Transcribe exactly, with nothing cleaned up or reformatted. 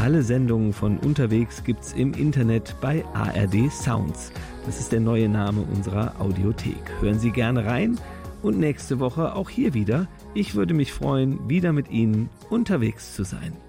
Alle Sendungen von Unterwegs gibt's im Internet bei A R D Sounds. Das ist der neue Name unserer Audiothek. Hören Sie gerne rein und nächste Woche auch hier wieder. Ich würde mich freuen, wieder mit Ihnen unterwegs zu sein.